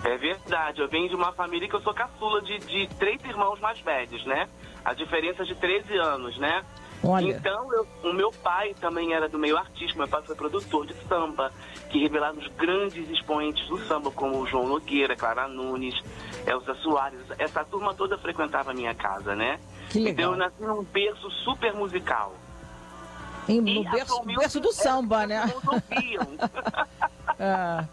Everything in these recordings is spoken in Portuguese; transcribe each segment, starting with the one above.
É verdade, eu venho de uma família que eu sou caçula de 3 irmãos mais velhos, né? A diferença de 13 anos, né? Olha. Então, o meu pai também era do meio artístico, meu pai foi produtor de samba, que revelaram os grandes expoentes do samba, como o João Nogueira, Clara Nunes, Elza Soares. Essa turma toda frequentava a minha casa, né? Que legal. Então, eu nasci num berço super musical. No berço do samba, né? Ah.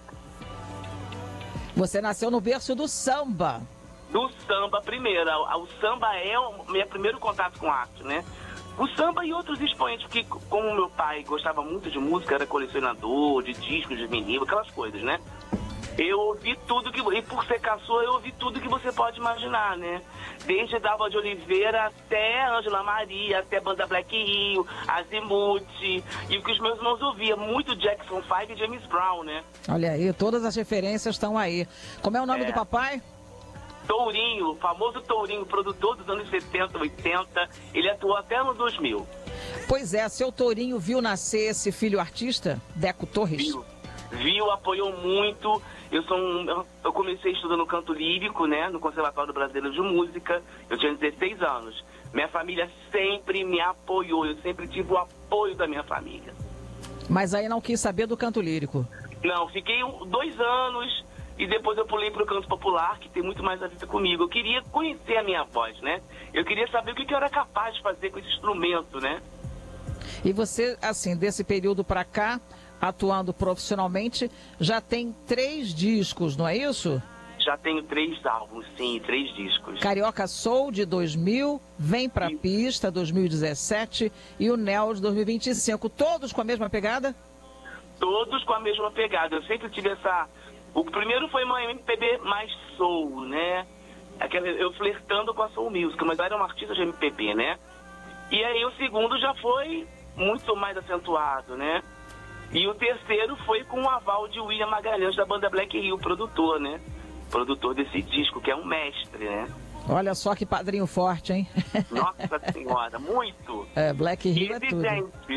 Você nasceu no berço do samba. Do samba primeiro. O samba é o meu primeiro contato com arte, né? O samba e outros expoentes, porque como meu pai gostava muito de música, era colecionador de discos de vinil, aquelas coisas, né? Eu ouvi tudo e por ser caçula, eu ouvi tudo que você pode imaginar, né? Desde Dalva de Oliveira até Ângela Maria, até Banda Black Rio, Azimuth, e o que os meus irmãos ouviam, muito Jackson 5 e James Brown, né? Olha aí, todas as referências estão aí. Como é o nome do papai? Tourinho, o famoso Tourinho, produtor dos anos 70, 80, ele atuou até no 2000. Pois é, seu Tourinho viu nascer esse filho artista, Deco Torres? Viu, apoiou muito. Eu comecei estudando canto lírico, né, no Conservatório Brasileiro de Música. Eu tinha 16 anos. Minha família sempre me apoiou, eu sempre tive o apoio da minha família. Mas aí não quis saber do canto lírico? Não, fiquei 2 anos e depois eu pulei para o canto popular, que tem muito mais a ver comigo. Eu queria conhecer a minha voz, né? Eu queria saber o que eu era capaz de fazer com esse instrumento, né? E você, assim, desse período para cá, atuando profissionalmente, já tem 3 discos, não é isso? Já tenho 3 álbuns, sim, 3 discos. Carioca Soul, de 2000, Vem Pra Pista, 2017, e o Neo, de 2025. Todos com a mesma pegada? Todos com a mesma pegada. Eu sempre tive essa... O primeiro foi uma MPB mais soul, né? Eu flertando com a soul music, mas eu era uma artista de MPB, né? E aí o segundo já foi muito mais acentuado, né? E o terceiro foi com o aval de William Magalhães, da banda Black Rio, produtor, né? Produtor desse disco, que é um mestre, né? Olha só que padrinho forte, hein? Nossa Senhora, muito! Black Rio é tudo.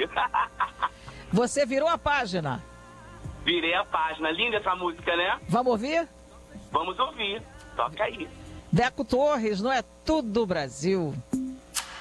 Você virou a página? Virei a página. Linda essa música, né? Vamos ouvir? Vamos ouvir. Toca aí. Deco Torres, não é tudo Brasil.